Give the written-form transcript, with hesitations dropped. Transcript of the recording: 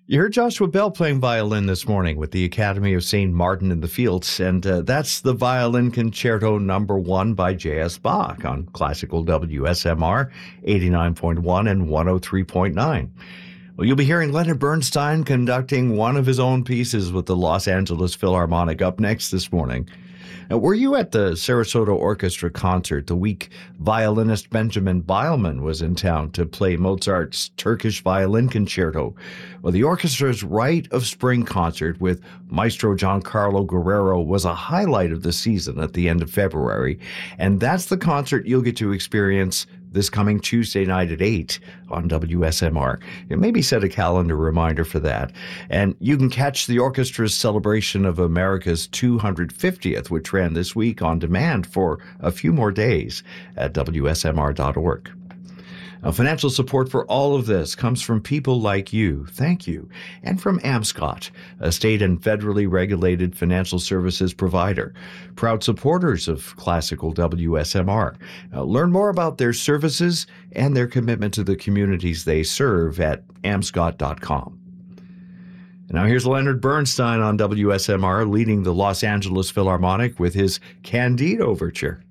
You heard Joshua Bell playing violin this morning with the Academy of St. Martin in the Fields, and that's the Violin Concerto No. 1 by J.S. Bach on Classical WSMR 89.1 and 103.9. Well, you'll be hearing Leonard Bernstein conducting one of his own pieces with the Los Angeles Philharmonic up next this morning. Now, were you at the Sarasota Orchestra concert the week violinist Benjamin Beilman was in town to play Mozart's Turkish Violin Concerto? Well, the orchestra's Rite of Spring concert with Maestro Giancarlo Guerrero was a highlight of the season at the end of February, and that's the concert you'll get to experience this coming Tuesday night at 8 on WSMR. Maybe set a calendar reminder for that. And you can catch the orchestra's celebration of America's 250th, which ran this week on demand for a few more days at WSMR.org. Now, financial support for all of this comes from people like you. Thank you. And from Amscot, a state and federally regulated financial services provider. Proud supporters of Classical WSMR. Learn more about their services and their commitment to the communities they serve at amscot.com. Now here's Leonard Bernstein on WSMR leading the Los Angeles Philharmonic with his Candide Overture.